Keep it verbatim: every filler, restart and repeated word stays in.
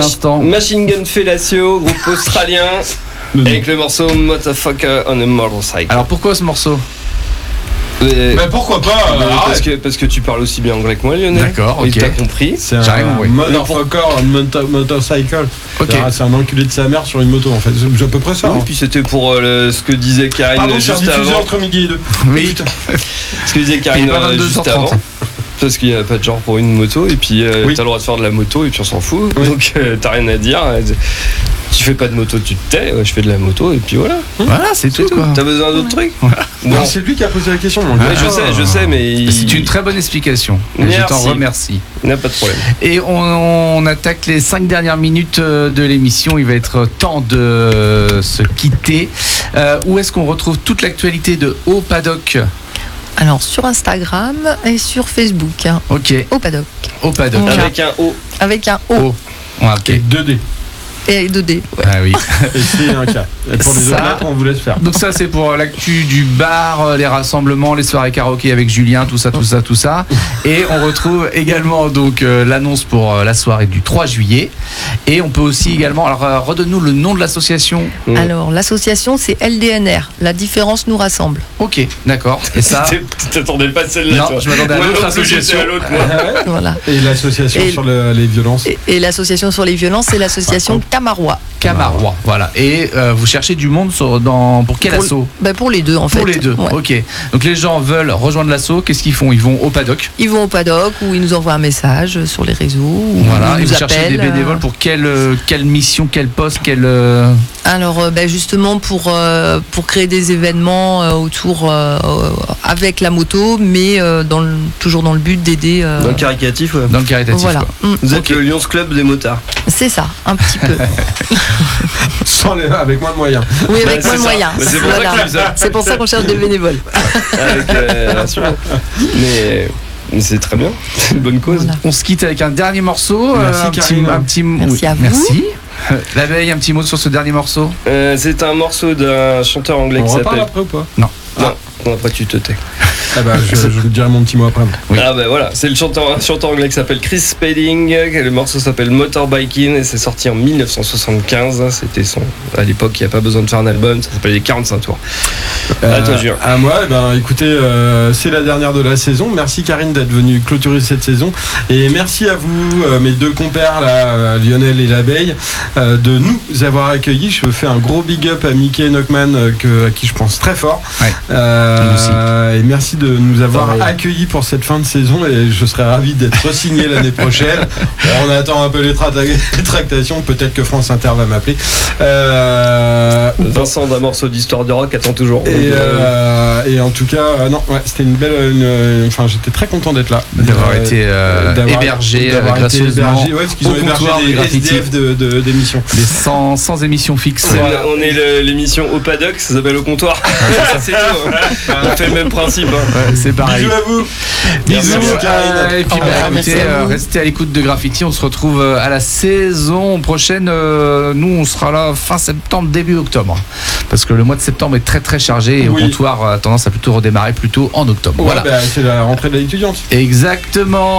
l'instant. Machine Gun Fellatio, groupe australien, avec le morceau Motherfucker on a Motorcycle. Alors pourquoi ce morceau? Mais, mais pourquoi pas mais euh, parce, que, parce que tu parles aussi bien anglais que moi, Lionel. D'accord, ok. Et t'as compris. C'est un J'arrive, oui. motherfucker on moto- motorcycle. Ok. C'est, c'est un enculé de sa mère sur une moto en fait. C'est à peu près ça. Oui, hein. puis c'était pour euh, le, ce que disait Karine Pardon, c'est juste diffusé avant. entre midi et deux. Oui. Ce que disait Karine Il est pas euh, juste vingt-deux heures trente. avant. Parce qu'il n'y a pas de genre pour une moto, et puis euh, Oui. t'as le droit de faire de la moto, et puis on s'en fout. Oui. Donc euh, t'as rien à dire. Tu fais pas de moto, tu te tais. Ouais, je fais de la moto, et puis voilà. Voilà, c'est tout. C'est tout. Quoi. T'as besoin d'autres trucs? Non, Bon. c'est lui qui a posé la question. Mon Ouais, gars. je sais, je sais, mais il... C'est une très bonne explication. Et je t'en Merci. remercie. Il n'y a pas de problème. Et on, on attaque les cinq dernières minutes de l'émission. Il va être temps de se quitter. Euh, où est-ce qu'on retrouve toute l'actualité de Au Paddock? Alors sur Instagram et sur Facebook, hein, Ok, au paddock, Au Paddock. Voilà. Avec un O. avec un O Oh. Ouais, ok. Et deux D. et deux D. Ouais. Ah oui. Et c'est un cas. Et pour les Ça- autres lettres, on vous laisse faire. Donc ça c'est pour l'actu du bar, les rassemblements, les soirées karaoké avec Julien, tout ça, tout ça, tout ça. Et on retrouve également donc euh, l'annonce pour euh, la soirée du trois juillet. Et on peut aussi également, alors euh, redonne-nous le nom de l'association. Mm. Alors l'association c'est L D N R, la différence nous rassemble. Ok, d'accord. Et ça, T'es- T'attendais pas celle-là, Non, toi. je m'attendais à Moi l'autre non plus, j'étais association. à l'autre, moi. Voilà. Et l'association Et- sur le- les violences. Et, et l'association sur les violences c'est l'association Camarois. Camarois, voilà. Et euh, vous cherchez du monde sur, dans, pour quel Pour- assaut? Ben, pour les deux en fait. Pour les deux, Ouais. ok. Donc les gens veulent rejoindre l'assaut, qu'est-ce qu'ils font? Ils vont au paddock. Ils vont au paddock ou ils nous envoient un message sur les réseaux. Ou Voilà, ils et nous vous cherchez appellent. des bénévoles pour quelle, euh, quelle mission, quel poste, quel. euh, Alors euh, ben, justement pour, euh, pour créer des événements euh, autour euh, euh, avec la moto, mais euh, dans le- toujours dans le but d'aider. euh, Dans le caricatif, ouais. dans le caritatif. voilà. Quoi. Mm. Vous êtes Ok. le Lions Club des motards. C'est ça, un petit peu. Sans les, avec moins de moyens. Oui, Ouais, avec c'est moins de ça. moyens. Mais c'est pour ça Voilà. que je dis ça. C'est pour ça qu'on cherche des bénévoles. Avec euh, l'assurance. Mais, mais c'est très bien. C'est une bonne cause. Voilà. On se quitte avec un dernier morceau. Merci, euh, un, petit, Karine. un petit mot. Merci à vous. Merci. Euh, L'abeille, un petit mot sur ce dernier morceau. Euh, c'est un morceau d'un chanteur anglais On qui reparle s'appelle. après ou pas? Non, non, après tu te tais. Ah bah, je, je vous dirai mon petit mot après. Oui. Ah bah voilà, c'est le chanteur, un chanteur anglais qui s'appelle Chris Spedding. Le morceau s'appelle Motorbiking et c'est sorti en dix-neuf cent soixante-quinze. C'était son. À l'époque, il n'y a pas besoin de faire un album, ça s'appelle les quarante-cinq tours. À toi, Julien. À moi, eh ben, écoutez, euh, c'est la dernière de la saison. Merci Karine d'être venue clôturer cette saison. Et merci à vous, euh, mes deux compères, là, euh, Lionel et l'abeille, euh, de nous avoir accueillis. Je fais un gros big up à Mickey Nockman, euh, que, à qui je pense très fort. Ouais. Euh, et merci de nous avoir Pareil. accueillis pour cette fin de saison. Et je serais ravi d'être re-signé l'année prochaine. On attend un peu les, tra- les tractations. Peut-être que France Inter va m'appeler. Euh, Vincent d'un morceau d'histoire de rock attend toujours. et, euh, et en tout cas, euh, non, ouais, c'était une belle. une- une- Enfin, j'étais très content d'être là. D'avoir Euh, été euh, d'avoir- hébergé euh, d'avoir été gracieusement hébergé, ouais, parce qu'ils au ont hébergé comptoir du des graffiti. S D F de, de, d'émissions. Des sans, sans émission fixe. C'est- On est le- l'émission au paddock, ça s'appelle au comptoir. c'est tout. hein. On fait le même principe. hein. Ouais, c'est pareil. Bisous à vous. Bisous. Merci, Karine. euh, et puis Au bah, revoir, écoutez, merci à euh, vous. restez à l'écoute de Graffiti. On se retrouve euh, à la saison prochaine. Euh, nous, on sera là fin septembre, début octobre. Parce que le mois de septembre est très très chargé et Oui. au comptoir a tendance à plutôt redémarrer plutôt en octobre. Ouais, Voilà. bah, c'est la rentrée de l'étudiante. Exactement.